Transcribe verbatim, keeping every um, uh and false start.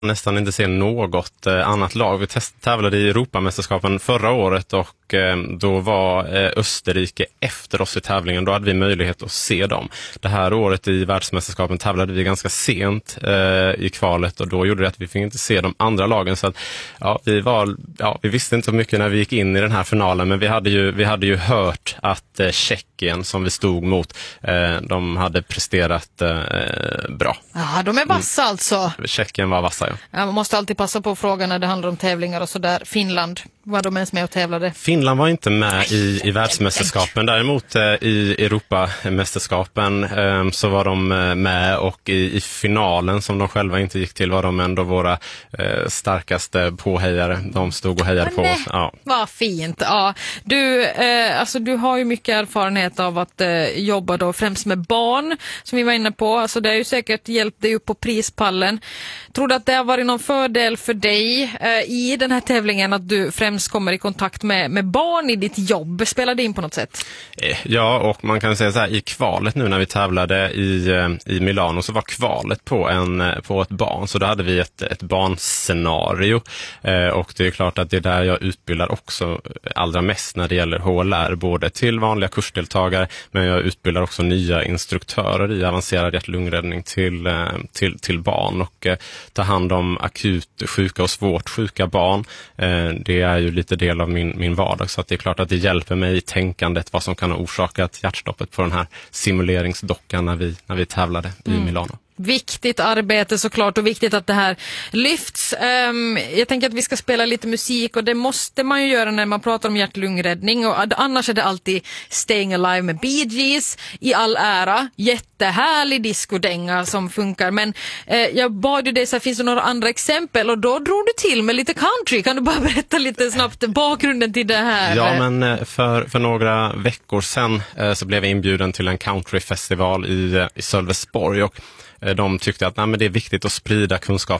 nästan inte se något eh, annat lag. Vi test- tävlade i Europamästerskapen förra året och eh, då var eh, Österrike efter oss i tävlingen. Då hade vi möjlighet att se dem. Det här året i världsmästerskapen tävlade vi ganska sent eh, i kvalet och då gjorde det att vi fick inte se de andra lagen. Så att, ja, vi, var, ja, vi visste inte så mycket när vi gick in i den här finalen, men vi hade ju, vi hade ju hört att eh, Tjeckien som vi stod mot, eh, de hade presterat eh, bra. Ja, de är vassa alltså. Tjeckien var vassa. Ja, man måste alltid passa på frågan när det handlar om tävlingar och sådär. Finland, var de ens med och tävlade? Finland var inte med i, i världsmästerskapen. Däremot eh, i Europamästerskapen eh, så var de eh, med och i, i finalen som de själva inte gick till var de ändå våra eh, starkaste påhejare. De stod och hejade Men på nej, oss. Ja. Vad fint. Ja, du, eh, alltså, du har ju mycket erfarenhet av att eh, jobba då främst med barn som vi var inne på. Alltså, det har ju säkert hjälpt dig upp på prispallen. Tror du att det har varit någon fördel för dig eh, i den här tävlingen att du främst kommer i kontakt med, med barn i ditt jobb? Spelar det in på något sätt? Ja, och man kan säga så här, i kvalet nu när vi tävlade i, i Milano så var kvalet på, en, på ett barn. Så då hade vi ett, ett barnscenario eh, och det är klart att det är där jag utbildar också allra mest när det gäller H L R, både till vanliga kursdeltagare, men jag utbildar också nya instruktörer i avancerad hjärt-lungräddning till, till, till barn och eh, ta hand om akut sjuka och svårt sjuka barn. Eh, det är ju lite del av min, min vardag, så att det är klart att det hjälper mig i tänkandet vad som kan ha orsakat hjärtstoppet på den här simuleringsdockan när vi, när vi tävlade i mm. Milano. Viktigt arbete såklart och viktigt att det här lyfts. Um, jag tänker att vi ska spela lite musik och det måste man ju göra när man pratar om hjärt-lungräddning och annars är det alltid Staying Alive med Bee Gees i all ära. Jättehärlig diskodänga som funkar, men eh, jag bad ju dig så här, finns det några andra exempel och då drog du till med lite country. Kan du bara berätta lite snabbt bakgrunden till det här? Ja, men för, för några veckor sedan eh, så blev jag inbjuden till en countryfestival i, i Sölvesborg och de tyckte att nej, men det är viktigt att sprida kunskap